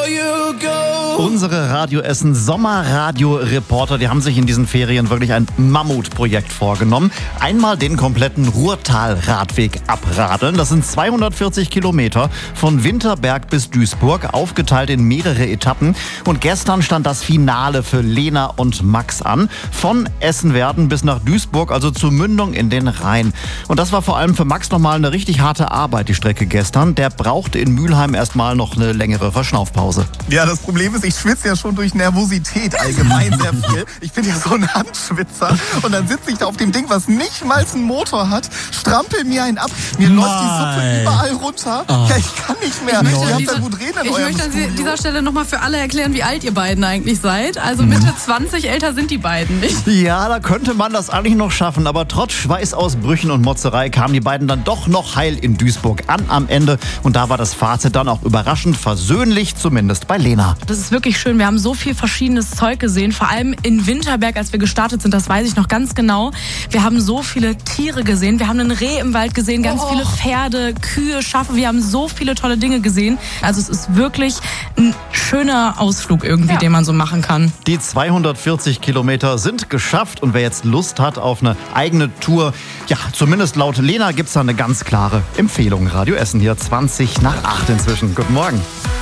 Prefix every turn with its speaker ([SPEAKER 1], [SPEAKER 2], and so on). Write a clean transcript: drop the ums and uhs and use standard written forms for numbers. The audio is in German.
[SPEAKER 1] you go.
[SPEAKER 2] Unsere Radio Essen Sommerradio-Reporter, die haben sich in diesen Ferien wirklich ein Mammutprojekt vorgenommen. Einmal den kompletten Ruhrtal-Radweg abradeln. Das sind 240 Kilometer von Winterberg bis Duisburg, aufgeteilt in mehrere Etappen. Und gestern stand das Finale für Lena und Max an. Von Essenwerden bis nach Duisburg, also zur Mündung in den Rhein. Und das war vor allem für Max nochmal eine richtig harte Arbeit, die Strecke gestern. Der brauchte in Mülheim erstmal noch eine längere Verschnaufpause.
[SPEAKER 3] Ja, das Problem ist, ich schwitze ja schon durch Nervosität allgemein sehr viel. Ich bin ja so ein Handschwitzer und dann sitze ich da auf dem Ding, was nicht mal einen Motor hat, strampel mir einen ab, mir läuft die Suppe überall runter. Ja, ich kann nicht mehr. Ihr habt da gut reden in eurem
[SPEAKER 4] möchte
[SPEAKER 3] Studio.
[SPEAKER 4] an dieser Stelle nochmal für alle erklären, wie alt ihr beiden eigentlich seid. Also Mitte 20, älter sind die beiden nicht.
[SPEAKER 2] Ja, da könnte man das eigentlich noch schaffen, aber trotz Schweißausbrüchen und Motzerei kamen die beiden dann doch noch heil in Duisburg an am Ende. Und da war das Fazit dann auch überraschend versöhnlich, zumindest bei Lena.
[SPEAKER 5] Das ist wirklich schön. Wir haben so viel verschiedenes Zeug gesehen, vor allem in Winterberg, als wir gestartet sind, das weiß ich noch ganz genau. Wir haben so viele Tiere gesehen. Wir haben einen Reh im Wald gesehen, ganz viele Pferde, Kühe, Schafe. Wir haben so viele tolle Dinge gesehen. Also es ist wirklich ein schöner Ausflug irgendwie, den man so machen kann.
[SPEAKER 2] Die 240 Kilometer sind geschafft und wer jetzt Lust hat auf eine eigene Tour, ja, zumindest laut Lena gibt es da eine ganz klare Empfehlung. Radio Essen hier 20 nach 8 inzwischen. Guten Morgen.